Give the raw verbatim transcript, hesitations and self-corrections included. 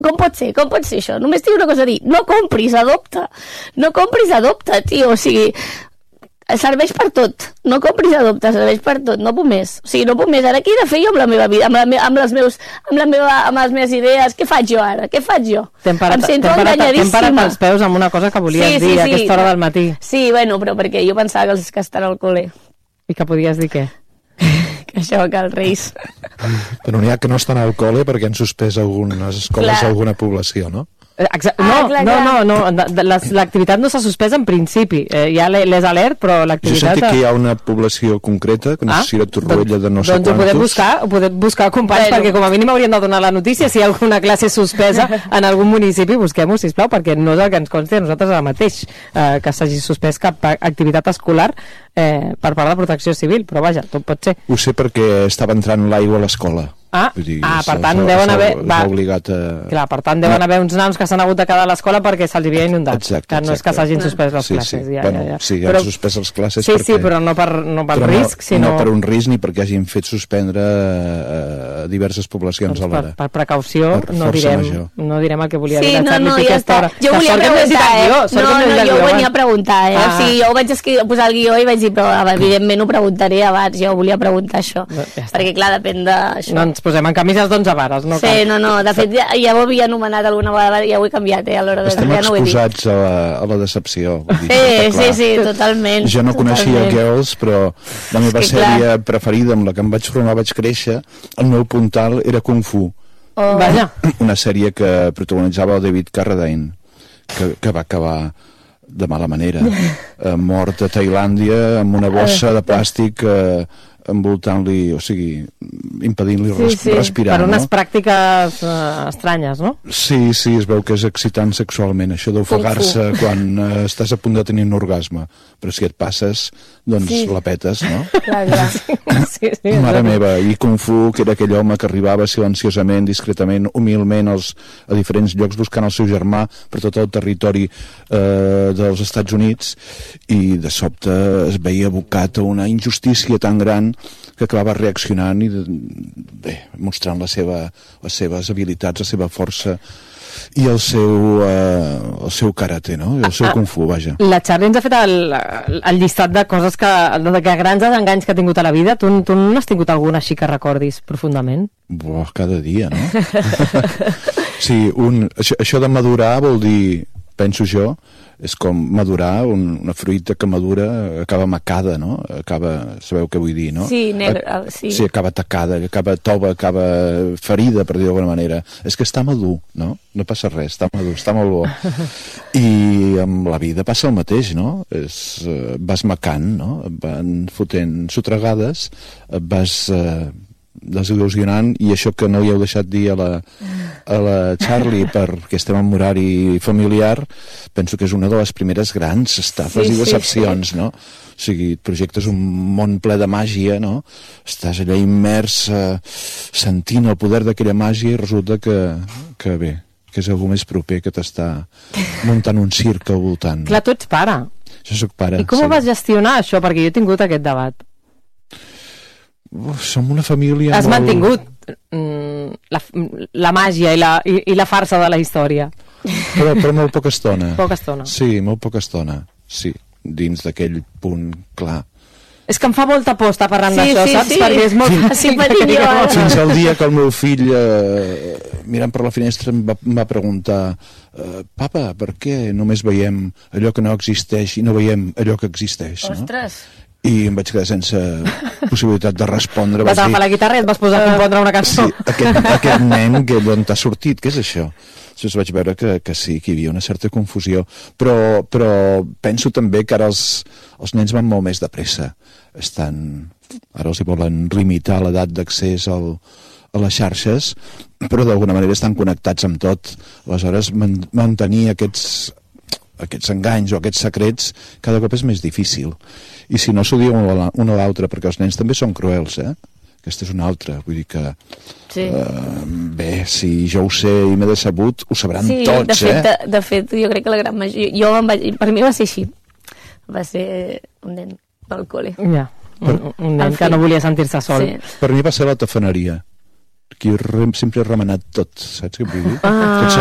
Com pot ser? Com pot ser això? Només tinc una cosa a dir. No compris, adopta. No compris, adopta, tio. O sigui, serveix per tot. No compris, adopta, serveix per tot. No puc més. O sigui, no puc més. Ara què he de fer jo amb la meva vida? Amb, la me amb, les, meus, amb, la meva, amb les meves idees? Què faig jo ara? Què faig jo? T'hem parat, em sento enganyadíssima. T'hem parat els peus amb una cosa que volies sí, sí, dir a sí. aquesta hora del matí. Sí, bueno, però perquè jo pensava que els que estan al col·le. I que podies dir què? Que això, que els Reis... Però n'hi ha que no estan al col·le perquè han suspès algunes escoles a alguna població, no? Exacte. No, ah, clar, no, clar. no, no, l'activitat no s'ha suspès en principi. Eh, ja l'és alert, però l'activitat... Jo sentit que hi ha una població concreta, que no ah, sé si era Torroella de no sé doncs quantos... Doncs ho podem buscar, ho podem buscar companys, bueno. perquè com a mínim haurien de donar la notícia si hi ha alguna classe suspesa en algun municipi, busquem-ho, sisplau, perquè no és el que ens consti a nosaltres ara mateix, eh, que s'hagi suspès cap activitat escolar eh, per part de Protecció Civil, però vaja, tot pot ser. Ho sé perquè estava entrant l'aigua a l'escola. Ah, dir, ah per tant deuen haver va, obligat a... clar, per tant deuen no. haver uns nanos que s'han hagut de quedar a l'escola perquè se'ls havia inundat. Exacte, que no exacte. és que s'hagin suspès les sí, classes. Sí, ja, bueno, ja, ja. sí, però, han suspès les classes sí, perquè... sí, però no per, no per però risc, no, sinó... No per un risc ni perquè hagin fet suspendre a diverses poblacions doncs alhora. Per, per precaució per no, direm, no direm el que volia sí, dir. No, no, ja està. Hora. Jo volia preguntar, eh? Jo, no, no, jo ho venia a preguntar, eh? Ah. O sigui, jo ho vaig escriure, posar el guió i vaig dir, però evidentment ho preguntaré abans, jo volia preguntar això. Ja perquè, clar, depèn d'això. No ens posem en camises d'onze vares, no cal. Sí, no, no, de fet ja, ja ho havia anomenat alguna vegada, ja ho he canviat, eh, a l'hora de... Estem ja no exposats a la, a la decepció. Vull dir, sí, sí, sí, totalment. Jo no totalment. coneixia Girls, però la meva sèrie clar. preferida, amb la que em vaig formar, vaig créixer, el meu puntal era Kung Fu. Oh. Vaja. Una sèrie que protagonitzava el David Carradine, que, que va acabar de mala manera, eh, mort a Tailàndia amb una bossa de plàstic eh, envoltant-li, o sigui, impedint-li sí, res, sí. respirar. Per unes no? pràctiques uh, estranyes, no? Sí, sí, es veu que és excitant sexualment, això d'ofegar-se quan uh, estàs a punt de tenir un orgasme. Però si et passes, doncs sí. la petes, no? Clar, clar. Sí, sí, Mare meva, i Kung Fu, que era aquell home que arribava silenciosament, discretament, humilment als, a diferents llocs buscant el seu germà per tot el territori eh, dels Estats Units, i de sobte es veia abocat a una injustícia tan gran que acabava reaccionant i bé, mostrant la seva, les seves habilitats, la seva força i el seu, eh, el seu karate, no? El seu kung fu, vaja. La Charlie ens ha fet el, el llistat de coses que, de que grans desenganys que ha tingut a la vida. Tu, tu no has tingut algun així que recordis profundament? Buah, cada dia, no? Sí, un, això, això de madurar vol dir, penso jo, és com madurar, un, una fruita que madura acaba macada, no? Acaba, sabeu què vull dir, no? Sí, negra, sí. Sí, acaba tacada, acaba tova, acaba ferida, per dir d'alguna manera. És que està madur, no? No passa res, està madur, està molt bo. I amb la vida passa el mateix, no? És, eh, vas macant, no? Et van fotent sotregades, et vas... Eh, desil·lusionant, i això que no hi heu deixat dir a la, a la Charlie perquè estem en horari familiar, penso que és una de les primeres grans estafes sí, i decepcions, sí, sí. no? O sigui, et projectes un món ple de màgia, no? Estàs allà immers eh, sentint el poder d'aquella màgia i resulta que, que bé, que és algú més proper que t'està muntant un circ al voltant. Clar, tu ets pare. Jo soc pare. I com sí. ho vas gestionar, això? Perquè jo he tingut aquest debat. Uf, som una família Has molt... mantingut mm, la, la màgia i la, i, i la farsa de la història. Però, però molt poca estona. Poca estona. Sí, molt poca estona. Sí, dins d'aquell punt clar. És que em fa molta por estar parlant sí, d'això, sí, saps? Sí. Perquè és molt fàcil. Sí, fins al dia que el meu fill, eh, mirant per la finestra, em va, em va preguntar eh, papa, per què només veiem allò que no existeix i no veiem allò que existeix? Ostres! No? I em vaig quedar sense possibilitat de respondre. Vas agafar la guitarra i et vas posar a compondre una cançó. Sí, aquest, aquest nen, que d'on t'ha sortit? Què és això? Llavors vaig veure que, que sí, que hi havia una certa confusió, però, però penso també que ara els, els nens van molt més de pressa. Estan, ara els hi volen limitar l'edat d'accés al, a les xarxes, però d'alguna manera estan connectats amb tot. Aleshores, man, mantenir aquests, aquests enganys o aquests secrets cada cop és més difícil. I si no s'ho diu un a l'altre, perquè els nens també són cruels, eh? Aquesta és una altra, vull dir que sí. uh, bé, si jo ho sé i m'he decebut, ho sabran sí, tots, de fet, eh? De, de fet, jo crec que la gran majoria, jo em vaig, per mi va ser així, va ser un nen del col·le. Ja, un, un nen que no volia sentir-se sol. Sí. Per mi va ser la tafaneria, aquí rem, sempre he remenat tot, saps què vull dir? Ah. Tots